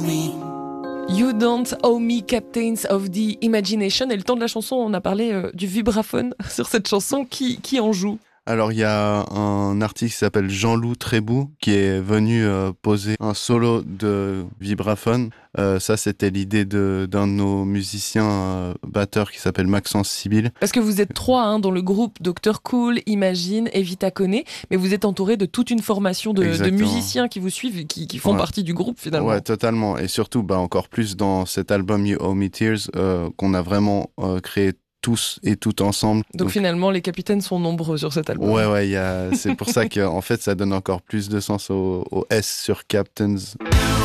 You Don't Owe Me, Captains of the Imagination. Et le temps de la chanson, on a parlé du vibraphone sur cette chanson. Qui en joue ? Alors, il y a un artiste qui s'appelle Jean-Loup Trébou qui est venu poser un solo de vibraphone. Ça, c'était l'idée d'un de nos musiciens batteurs qui s'appelle Maxence Sibyl. Parce que vous êtes trois dans le groupe Dr Cool, Imagine et Vita Koné, mais vous êtes entouré de toute une formation de musiciens qui vous suivent, qui font partie du groupe finalement. Ouais, totalement. Et surtout, encore plus dans cet album You Owe Me Tears, qu'on a vraiment créé tous et toutes ensemble. Donc finalement, les capitaines sont nombreux sur cet album. Ouais, c'est pour ça que en fait, ça donne encore plus de sens au S sur Captains.